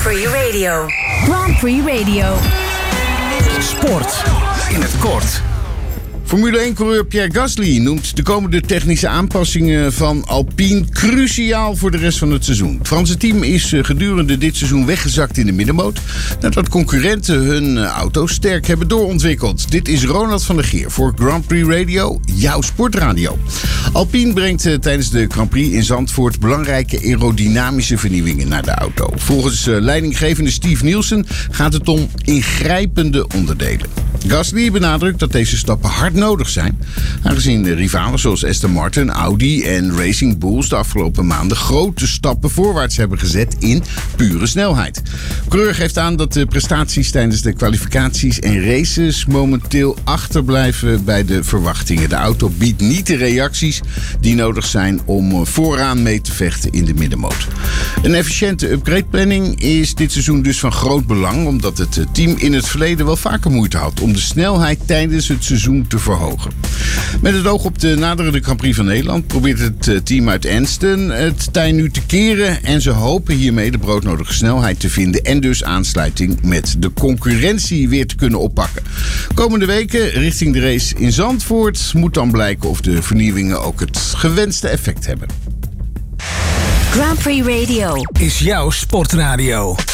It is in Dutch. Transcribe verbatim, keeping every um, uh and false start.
Prix Radio. Grand Prix Radio. Sport in het kort. Formule één-coureur Pierre Gasly noemt de komende technische aanpassingen van Alpine cruciaal voor de rest van het seizoen. Het Franse team is gedurende dit seizoen weggezakt in de middenmoot nadat concurrenten hun auto's sterk hebben doorontwikkeld. Dit is Ronald van der Geer voor Grand Prix Radio, jouw sportradio. Alpine brengt tijdens de Grand Prix in Zandvoort belangrijke aerodynamische vernieuwingen naar de auto. Volgens leidinggevende Steve Nielsen gaat het om ingrijpende onderdelen. Gasly benadrukt dat deze stappen hard nodig zijn, aangezien de rivalen zoals Aston Martin, Audi en Racing Bulls de afgelopen maanden grote stappen voorwaarts hebben gezet in pure snelheid. De coureur geeft aan dat de prestaties tijdens de kwalificaties en races momenteel achterblijven bij de verwachtingen. De auto biedt niet de reacties die nodig zijn om vooraan mee te vechten in de middenmoot. Een efficiënte upgradeplanning is dit seizoen dus van groot belang, omdat het team in het verleden wel vaker moeite had om de snelheid tijdens het seizoen te verhogen. Met het oog op de naderende Grand Prix van Nederland probeert het team uit Anston het tij nu te keren en ze hopen hiermee de broodnodige snelheid te vinden en dus aansluiting met de concurrentie weer te kunnen oppakken. Komende weken richting de race in Zandvoort moet dan blijken of de vernieuwingen ook het gewenste effect hebben. Grand Prix Radio Is jouw sportradio.